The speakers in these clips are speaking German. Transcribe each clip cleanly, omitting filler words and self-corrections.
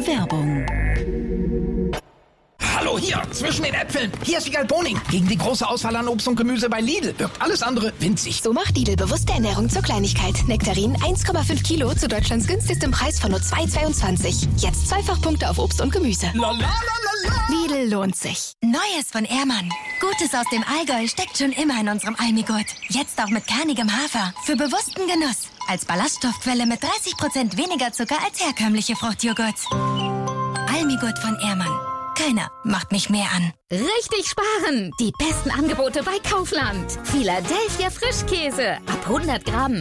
Werbung. Hallo, hier, zwischen den Äpfeln. Hier ist Wiegald Boning. Gegen die große Auswahl an Obst und Gemüse bei Lidl wirkt alles andere winzig. So macht Lidl bewusste Ernährung zur Kleinigkeit. Nektarin 1,5 Kilo zu Deutschlands günstigstem Preis von nur 2,22. Jetzt Zweifachpunkte auf Obst und Gemüse. Lidl lohnt sich. Neues von Ehrmann. Gutes aus dem Allgäu steckt schon immer in unserem Almigurt. Jetzt auch mit kernigem Hafer. Für bewussten Genuss. Als Ballaststoffquelle mit 30% weniger Zucker als herkömmliche Fruchtjoghurts. Almigurt von Ehrmann. Keiner macht mich mehr an. Richtig sparen! Die besten Angebote bei Kaufland. Philadelphia Frischkäse. Ab 100 Gramm.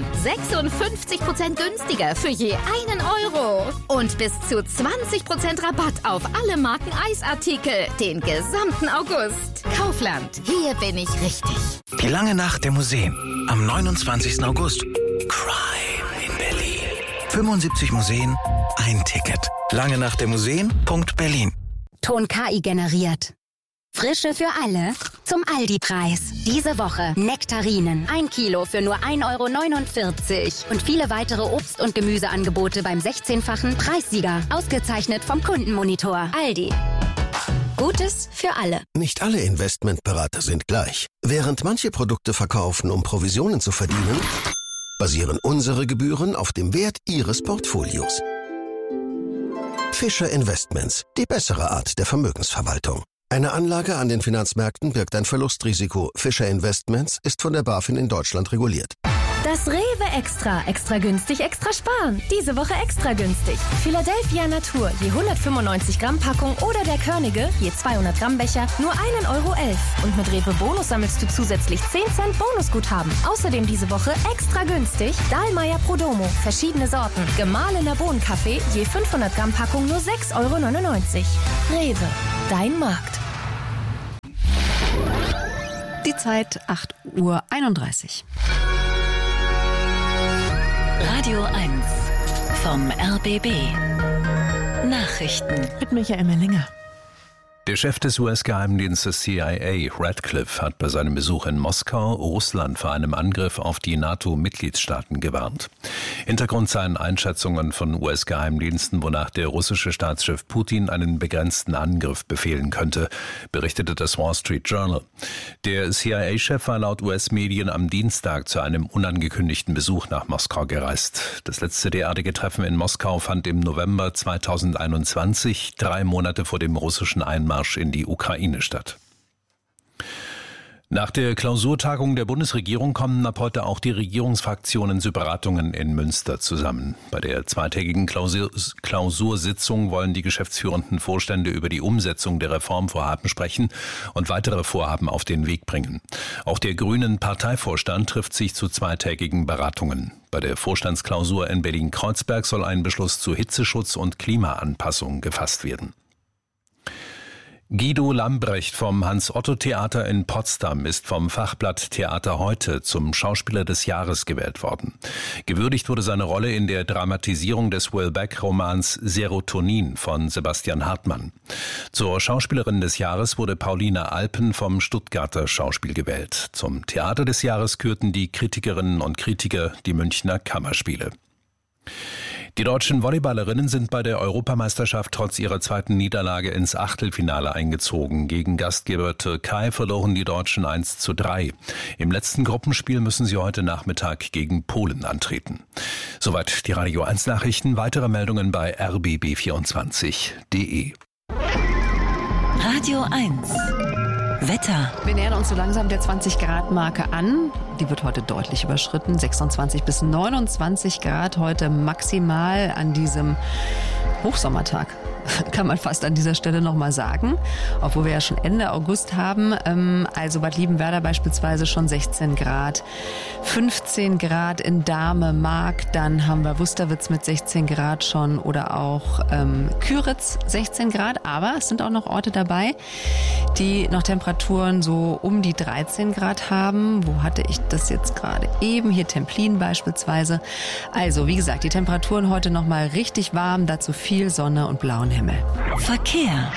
56% günstiger für je 1 Euro. Und bis zu 20% Rabatt auf alle Marken Eisartikel. Den gesamten August. Kaufland. Hier bin ich richtig. Die lange Nacht der Museen. Am 29. August. Crime in Berlin. 75 Museen, ein Ticket. Langenachtdermuseen.berlin. Ton KI generiert. Frische für alle zum Aldi-Preis. Diese Woche Nektarinen. 1 Kilo für nur 1,49 € Und viele weitere Obst- und Gemüseangebote beim 16-fachen Preissieger. Ausgezeichnet vom Kundenmonitor. Aldi. Gutes für alle. Nicht alle Investmentberater sind gleich. Während manche Produkte verkaufen, um Provisionen zu verdienen, basieren unsere Gebühren auf dem Wert Ihres Portfolios. Fischer Investments, die bessere Art der Vermögensverwaltung. Eine Anlage an den Finanzmärkten birgt ein Verlustrisiko. Fischer Investments ist von der BaFin in Deutschland reguliert. Das Rewe Extra. Extra günstig, extra sparen. Diese Woche extra günstig. Philadelphia Natur, je 195 Gramm Packung oder der Körnige, je 200 Gramm Becher, nur 1,11 €. Und mit Rewe Bonus sammelst du zusätzlich 10 Cent Bonusguthaben. Außerdem diese Woche extra günstig Dahlmeier Prodomo, verschiedene Sorten. Gemahlener Bohnenkaffee, je 500 Gramm Packung, nur 6,99 €. Rewe, dein Markt. Die Zeit 8:31 Uhr. Radio 1 vom RBB. Nachrichten Mit Michael Mellinger. Der Chef des US-Geheimdienstes CIA, Radcliffe, hat bei seinem Besuch in Moskau Russland vor einem Angriff auf die NATO-Mitgliedstaaten gewarnt. Hintergrund seien Einschätzungen von US-Geheimdiensten, wonach der russische Staatschef Putin einen begrenzten Angriff befehlen könnte, berichtete das Wall Street Journal. Der CIA-Chef war laut US-Medien am Dienstag zu einem unangekündigten Besuch nach Moskau gereist. Das letzte derartige Treffen in Moskau fand im November 2021, 3 Monate vor dem russischen Einmarsch in die Ukraine statt. Nach der Klausurtagung der Bundesregierung kommen ab heute auch die Regierungsfraktionen zu Beratungen in Münster zusammen. Bei der zweitägigen Klausursitzung wollen die geschäftsführenden Vorstände über die Umsetzung der Reformvorhaben sprechen und weitere Vorhaben auf den Weg bringen. Auch der Grünen Parteivorstand trifft sich zu zweitägigen Beratungen. Bei der Vorstandsklausur in Berlin-Kreuzberg soll ein Beschluss zu Hitzeschutz und Klimaanpassung gefasst werden. Guido Lambrecht vom Hans-Otto-Theater in Potsdam ist vom Fachblatt Theater Heute zum Schauspieler des Jahres gewählt worden. Gewürdigt wurde seine Rolle in der Dramatisierung des Houellebecq-Romans Serotonin von Sebastian Hartmann. Zur Schauspielerin des Jahres wurde Paulina Alpen vom Stuttgarter Schauspiel gewählt. Zum Theater des Jahres kürten die Kritikerinnen und Kritiker die Münchner Kammerspiele. Die deutschen Volleyballerinnen sind bei der Europameisterschaft trotz ihrer zweiten Niederlage ins Achtelfinale eingezogen. Gegen Gastgeber Türkei verloren die Deutschen 1:3. Im letzten Gruppenspiel müssen sie heute Nachmittag gegen Polen antreten. Soweit die Radio 1 Nachrichten. Weitere Meldungen bei rbb24.de. Radio 1 Wetter. Wir nähern uns so langsam der 20-Grad-Marke an. Die wird heute deutlich überschritten. 26 bis 29 Grad heute maximal an diesem Hochsommertag. Kann man fast an dieser Stelle nochmal sagen, obwohl wir ja schon Ende August haben. Also Bad Liebenwerda beispielsweise schon 16 Grad, 15 Grad in Dahme, Mark, dann haben wir Wusterwitz mit 16 Grad schon oder auch Küritz 16 Grad, aber es sind auch noch Orte dabei, die noch Temperaturen so um die 13 Grad haben. Wo hatte ich das jetzt gerade eben? Hier Templin beispielsweise. Also wie gesagt, die Temperaturen heute nochmal richtig warm, dazu viel Sonne und blauen Himmel. Verkehr.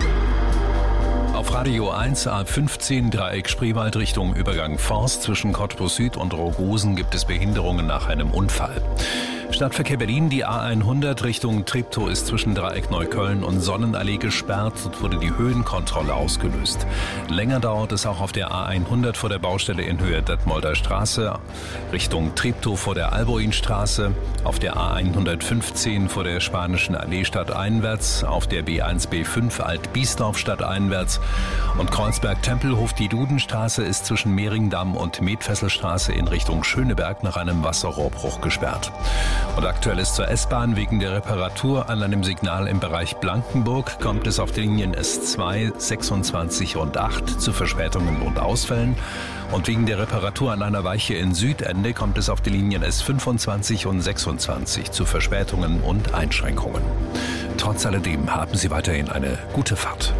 Auf Radio 1 A15 Dreieck Spreewald Richtung Übergang Forst zwischen Cottbus Süd und Rogosen gibt es Behinderungen nach einem Unfall. Stadtverkehr Berlin, die A100 Richtung Treptow ist zwischen Dreieck Neukölln und Sonnenallee gesperrt. Dort wurde die Höhenkontrolle ausgelöst. Länger dauert es auch auf der A100 vor der Baustelle in Höhe Detmolder Straße, Richtung Treptow vor der Alboinstraße, auf der A115 vor der Spanischen Allee stadteinwärts, auf der B1-B5 Alt-Biesdorf stadteinwärts und Kreuzberg-Tempelhof. Die Dudenstraße ist zwischen Mehringdamm und Metfesselstraße in Richtung Schöneberg nach einem Wasserrohrbruch gesperrt. Und aktuell ist zur S-Bahn wegen der Reparatur an einem Signal im Bereich Blankenburg kommt es auf den Linien S2, 26 und 8 zu Verspätungen und Ausfällen. Und wegen der Reparatur an einer Weiche in Südende kommt es auf die Linien S25 und 26 zu Verspätungen und Einschränkungen. Trotz alledem haben Sie weiterhin eine gute Fahrt.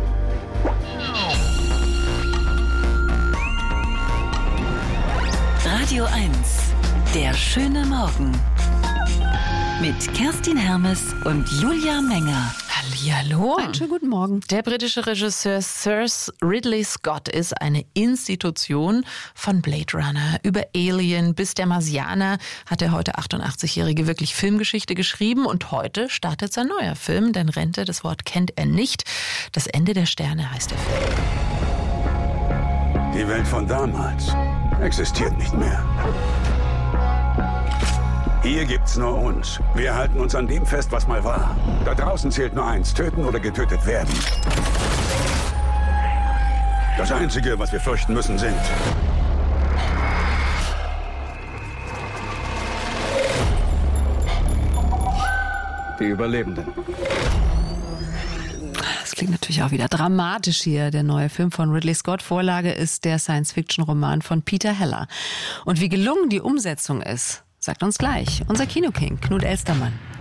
Radio 1, der schöne Morgen. Mit Kerstin Hermes und Julia Menger. Hallihallo. Einen schönen guten Morgen. Der britische Regisseur Sir Ridley Scott ist eine Institution von Blade Runner. Über Alien bis der Marsianer hat der heute 88-Jährige wirklich Filmgeschichte geschrieben. Und heute startet sein neuer Film, denn Rente, das Wort kennt er nicht. Das Ende der Sterne heißt der Film. Die Welt von damals existiert nicht mehr. Hier gibt's nur uns. Wir halten uns an dem fest, was mal war. Da draußen zählt nur eins: töten oder getötet werden. Das Einzige, was wir fürchten müssen, sind die Überlebenden. Das klingt natürlich auch wieder dramatisch hier, der neue Film von Ridley Scott. Vorlage ist der Science-Fiction-Roman von Peter Heller. Und wie gelungen die Umsetzung ist, sagt uns gleich unser Kinoking Knut Elstermann.